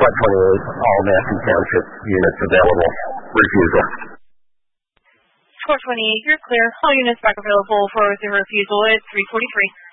Flight 28, all Massey Township units available. Refusal. Squawk 28, you're clear. All units back available for the refusal at 3:43.